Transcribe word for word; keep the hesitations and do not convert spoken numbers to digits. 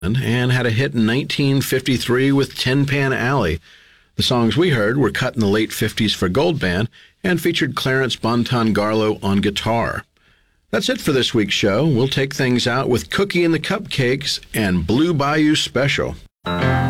and had a hit in nineteen fifty-three with Tin Pan Alley. The songs we heard were cut in the late fifties for Gold Band and featured Clarence Bonton-Garlow on guitar. That's it for this week's show. We'll take things out with Cookie and the Cupcakes and Blue Bayou Special.